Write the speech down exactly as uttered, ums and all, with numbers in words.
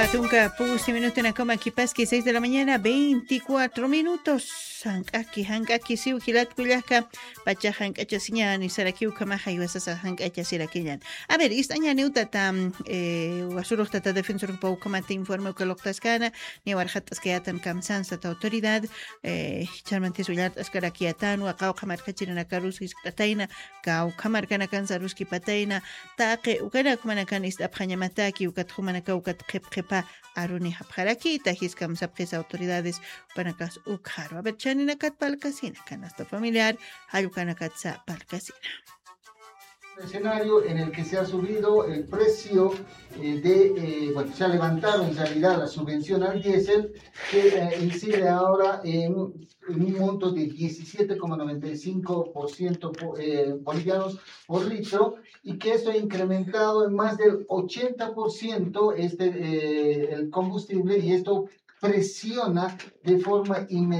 Tunca, pusi minuto en la coma kipaski, seis de la mañana, veinticuatro minutos. Hankaki, hankaki, siu, hilat kuyaka, pacha hankacha siñan, y sarakiu kamaja y wasasa hankacha sirakiñan. A ver, esta año tam, eh, wasuro tata defensor pau kamate informe que loktascana, ni warjatas que atan kamsan sata autoridad, eh, charmantes uyart askarakiatan, wakao kamarkachirana karuskis kataina, kau kamarkana kansaruski pataina, taque, ukana kumanakan istapjañamataki, ukatjumanaka ukat qepqepa aruni hapjaraki, tajiskam sapjes autoridades panakas ukharo. A ver, chaninakat palcasina, canasta familiar, hayukanakat sa palcasina. Escenario en el que se ha subido el precio eh, de, eh, bueno, se ha levantado en realidad la subvención al diésel, que eh, incide ahora en, en un monto de diecisiete coma noventa y cinco por ciento eh, bolivianos por litro, y que esto ha incrementado en más del ochenta por ciento este, eh, el combustible, y esto presiona de forma inmediata